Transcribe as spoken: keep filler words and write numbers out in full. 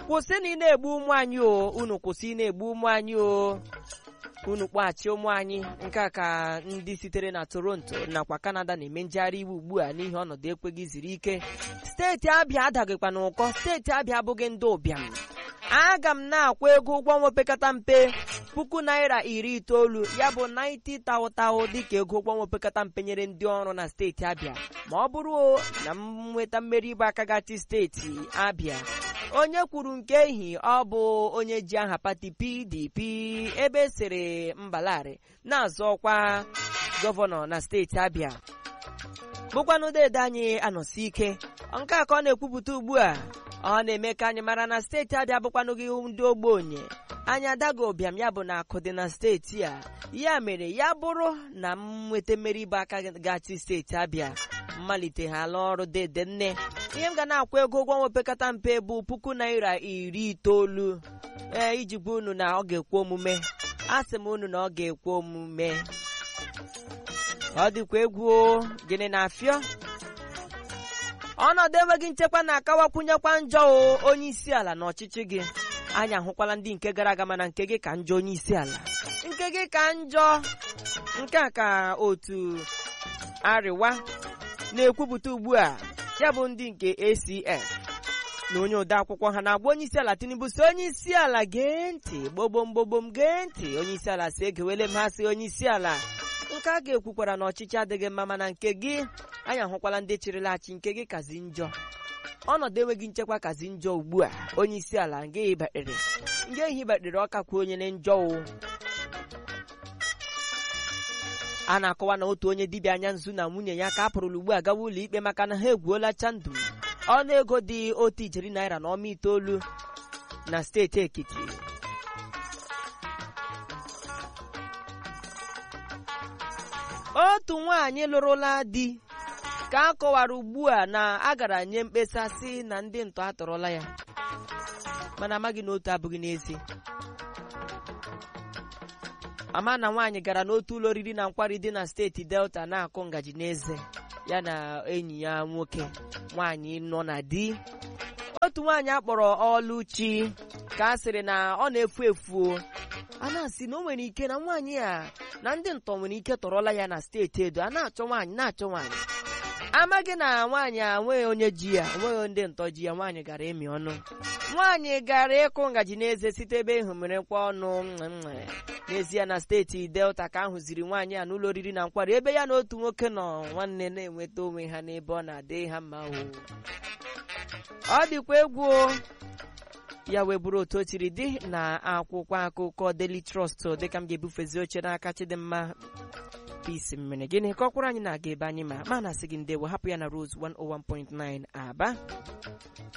kwụsị na ị na-egbu ụmụ anyị o unu kwụsị ị na-egbu ụmụ anyị o unu kpọghachi ụmụ anyị. Nke a ka ndị sitere na Toronto nakwa Canada na-eme njegharị iwe ugbu a n'ihi ọnọdụ ekweghị ziri ike. Steeti Abịa adaghịkwa n'ụkọ. Steeti Abịa abụghị ndị ụbịam. Aga m na-akwa ego ụgwọ ọnwa opekata mpe puku naira iri itoolu ya bụ ninety taụtaụ dịka ego ụgwọ ọnwa opekata mpe nyere ndị ọrụ na steeti Abịa ma ọ bụrụ na m nweta mmeri ịgba aka gati steeti Abịa. Onye kwuru nke ehi ọ bụ onye ji aha pati P D P ebe sere Mbalari na-azọ ọkwa gọvanọ na steeti Abịa bụkwanụ dede anyị anọsi ike. Nke a ka ọ na-ekwupụta ugbu a. Ọ na-eme ka anyị mara na steeti Abịa bụkwanụ gị ndị ogbenye. Anyị adago ụbịam ya bụ na akụ dị na steeti a. Ya mere ya bụrụ na m nweta mmeri ịgba aka gati steeti Abịa mmalite ha ala ọrụ dede nne. Ihe m ga na-akwa ego ụgwọ ọnwa opekata mpe bụ puku naira iri itoolu ee iji gwa unu na ọ ga-ekwe omume. Asị m unu na ọ ga-ekwe omume. Ọ dịkwa egwu gịnị na-afịọ. Ọnọdụ enweghị nchekwa na-akawakwunyekwa njọ o onye isi ala na ọchịchị gị. Anyị ahụkwala ndị nke gara aga mana nke gị ka njọ onye isi ala. Nke gị ka njọ. Nke a ka otu Arịwa na-ekwupụta ugbu a. Ya bụ ndị nke A C F na onye ode akwụkwọ ha na-agba onye isi ala Tinubu si onye isi ala gee ntị gbogbomgbom gee ntị. Onye isi ala si egewele m ha si onye isi ala. Nke a ga-ekwukwara na ọchịchị adịghị mma mana nke gị anyị ahụkwala ndị chịrịlaghachi nke gị kazi njọ. Ọnọdụ enweghị nchekwa kazi njọ ugbu a. Onye isi ala nga ehibakpere nga ehibakpere ọkakwa onye na njọ o. A na-akọwa na otu onye dibịa anya nzu na nwunye ya ka a pụrụla ugbu a gawa ụlọ ikpe maka na ha egwuola chandụ ọnụego dị otu ijeri naira na ọma itoolu na steeti Ekiti. Otu nwaanyị lụrụla di ka a kọwara ugbu a na a gara nye mkpesa si na ndị ntọ atọrọla ya mana amaghị na otu abụghị n'ezie. Ama na nwaanyị gara n'otu ụlọ oriri na nkwari dị na steeti Delta na-akụ ngaji n'eze ya na enyi ya nwoke. Nwaanyị nọ na di. Otu nwaanyị akpọrọ Ọlụchi ka a sịrị na ọ na-efu efu. A na-asị na o nwere ike na nwaanyị a na ndị ntọ nwere ike tọrọla ya na steeti Edo. A na-achọ nwaanyị na-achọ nwaanyị. Amaghị na nwaanyị a nweghị onye ji ya nweghị ndị ntọ ji ya. Nwaanyị gara emi ọnụ. Nwaanyị gara ịkụ ngaji n'eze site ebe ịhụ mere kwa ọnụ. N'ezie na steeti Delta ka ahụziri nwaanyị a n'ụlọ oriri na nkwari ebe ya na otu nwoke nọ nwanne na-enweta onwe ha n'ebe ọ na-adị ha mma o. Ọ dịkwa egwu ya wee bụrụ otu o tiri dị na akwụkwọ akụkọ Daily Trust dịka m ga-ebufezi oche n'aka Chidimma Peace mmiri gịnị ka ọ kwụrụ anyị na-aga ebe anyị ma ma na-asị gị ndewo hapụ ya na Rose one oh one point nine Aba.